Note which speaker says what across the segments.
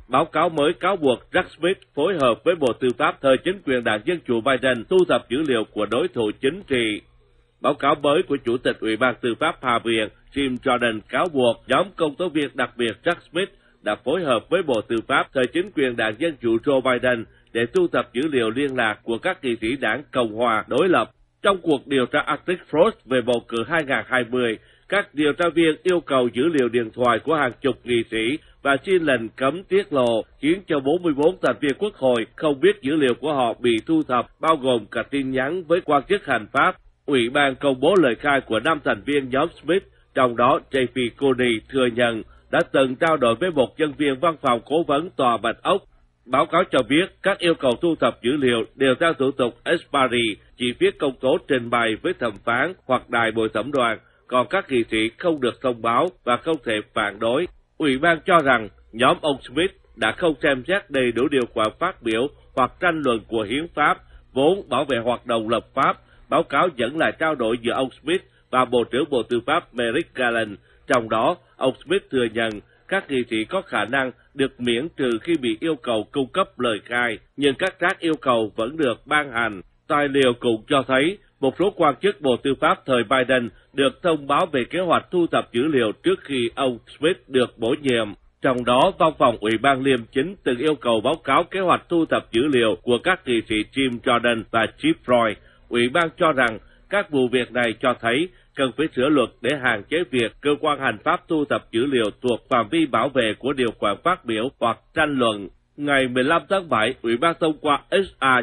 Speaker 1: Báo cáo mới cáo buộc Jack Smith phối hợp với Bộ Tư pháp thời chính quyền đảng Dân Chủ Biden thu thập dữ liệu của đối thủ chính trị. Báo cáo mới của Chủ tịch Ủy ban Tư pháp Hạ viện Jim Jordan cáo buộc nhóm công tố viên đặc biệt Jack Smith đã phối hợp với Bộ Tư pháp thời chính quyền đảng Dân Chủ Joe Biden để thu thập dữ liệu liên lạc của các nghị sĩ đảng Cộng hòa đối lập. Trong cuộc điều tra Arctic Frost về bầu cử 2020, các điều tra viên yêu cầu dữ liệu điện thoại của hàng chục nghị sĩ và xin lệnh cấm tiết lộ, khiến cho 44 thành viên quốc hội không biết dữ liệu của họ bị thu thập, bao gồm cả tin nhắn với quan chức hành pháp. Ủy ban công bố lời khai của 5 thành viên nhóm Smith, trong đó J.P. Cody thừa nhận đã từng trao đổi với một nhân viên văn phòng cố vấn tòa Bạch Ốc. Báo cáo cho biết các yêu cầu thu thập dữ liệu đều theo thủ tục Espari, chỉ viết công tố trình bày với thẩm phán hoặc đài bồi thẩm đoàn, còn các nghị sĩ không được thông báo và không thể phản đối. Ủy ban cho rằng nhóm ông Smith đã không xem xét đầy đủ điều khoản phát biểu hoặc tranh luận của hiến pháp, vốn bảo vệ hoạt động lập pháp. Báo cáo dẫn lại trao đổi giữa ông Smith và Bộ trưởng Bộ Tư pháp Merrick Garland. Trong đó, ông Smith thừa nhận các nghị sĩ có khả năng được miễn trừ khi bị yêu cầu cung cấp lời khai, nhưng các yêu cầu vẫn được ban hành. Tài liệu cũng cho thấy một số quan chức Bộ Tư pháp thời Biden được thông báo về kế hoạch thu thập dữ liệu trước khi ông Smith được bổ nhiệm. Trong đó, Văn phòng Ủy ban Liêm chính từng yêu cầu báo cáo kế hoạch thu thập dữ liệu của các nghị sĩ Jim Jordan và Chip Roy. Ủy ban cho rằng các vụ việc này cho thấy cần phải sửa luật để hạn chế việc cơ quan hành pháp thu thập dữ liệu thuộc phạm vi bảo vệ của điều khoản phát biểu hoặc tranh luận. Ngày 15 tháng 7, Ủy ban thông qua HR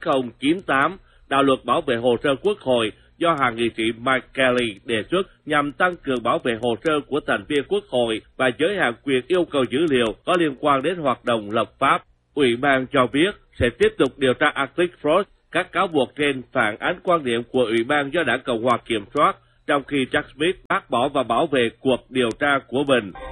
Speaker 1: 9098, đạo luật bảo vệ hồ sơ Quốc hội do hàng nghị sĩ Mike Kelly đề xuất nhằm tăng cường bảo vệ hồ sơ của thành viên Quốc hội và giới hạn quyền yêu cầu dữ liệu có liên quan đến hoạt động lập pháp. Ủy ban cho biết sẽ tiếp tục điều tra Arctic Frost. Các cáo buộc trên phản ánh quan điểm của Ủy ban do Đảng Cộng hòa kiểm soát, trong khi Jack Smith bác bỏ và bảo vệ cuộc điều tra của mình.